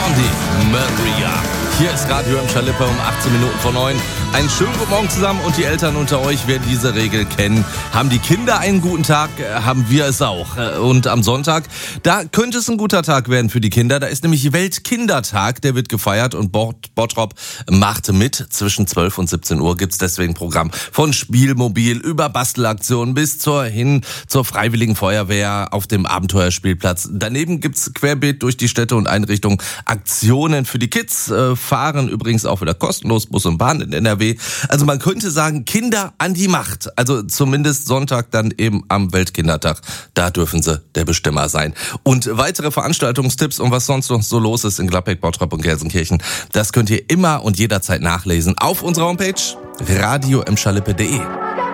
Blondie, Maria. Hier ist Radio Emscher Lippe um 18 Minuten vor 9. Einen schönen guten Morgen zusammen und die Eltern unter euch werden diese Regel kennen. Haben die Kinder einen guten Tag, haben wir es auch. Und am Sonntag, da könnte es ein guter Tag werden für die Kinder. Da ist nämlich Weltkindertag, der wird gefeiert und Bottrop macht mit. Zwischen 12 und 17 Uhr gibt's deswegen Programm von Spielmobil über Bastelaktionen bis zur Freiwilligen Feuerwehr auf dem Abenteuerspielplatz. Daneben gibt's querbeet durch die Städte und Einrichtungen Aktionen für die Kids, fahren übrigens auch wieder kostenlos Bus und Bahn in NRW. Also man könnte sagen, Kinder an die Macht. Also zumindest Sonntag dann eben am Weltkindertag. Da dürfen sie der Bestimmer sein. Und weitere Veranstaltungstipps und was sonst noch so los ist in Gladbeck, Bottrop und Gelsenkirchen, das könnt ihr immer und jederzeit nachlesen auf unserer Homepage radioemscherlippe.de.